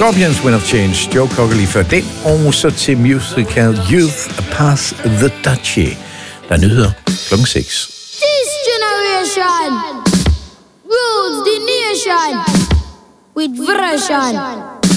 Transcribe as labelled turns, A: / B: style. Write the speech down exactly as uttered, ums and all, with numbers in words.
A: Scorpions, Wind of Change, Joe Cocker lige før den, og så til musical Youth Pass the Dutchie, der nyheder klokken seks.
B: This generation rules the nation with version.